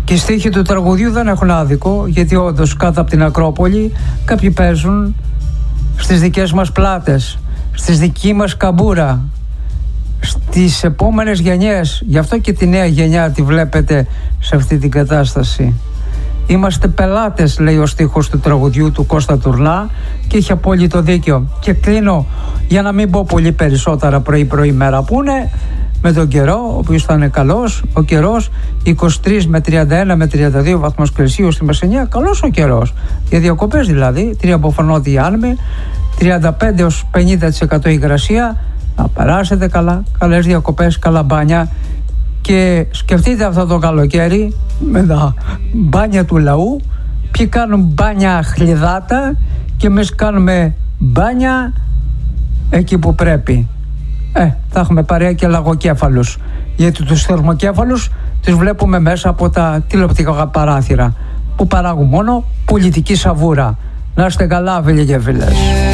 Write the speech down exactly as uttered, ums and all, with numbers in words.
Και οι στίχοι του τραγουδιού δεν έχουν άδικο, γιατί όντως κάτω από την Ακρόπολη κάποιοι παίζουν στις δικές μας πλάτες, στις δική μας καμπούρα, στις επόμενες γενιές. Γι' αυτό και τη νέα γενιά τη βλέπετε σε αυτή την κατάσταση. Είμαστε πελάτες, λέει ο στίχος του τραγουδιού του Κώστα Τουρνά, και έχει απόλυτο δίκιο. Και κλείνω, για να μην πω πολύ περισσότερα πρωί-πρωί μέρα που είναι, με τον καιρό, ο οποίος θα είναι καλός. Ο καιρός είκοσι τρεις με τριάντα ένα με τριάντα δύο βαθμούς Κελσίου στη Μεσσηνία, καλός ο καιρός. Για διακοπές δηλαδή, τρία από φανώδη άνεμη, τριάντα πέντε έως πενήντα τοις εκατό υγρασία. Να περάσετε καλά, καλές διακοπές, καλά μπάνια. Και σκεφτείτε αυτό το καλοκαίρι με τα μπάνια του λαού. Ποιοι κάνουν μπάνια χλιδάτα και εμείς κάνουμε μπάνια εκεί που πρέπει. Ε, θα έχουμε παρέα και λαγοκέφαλους, γιατί τους θερμοκέφαλους τους βλέπουμε μέσα από τα τηλεοπτικά παράθυρα που παράγουν μόνο πολιτική σαβούρα. Να είστε καλά, φίλοι και φίλες.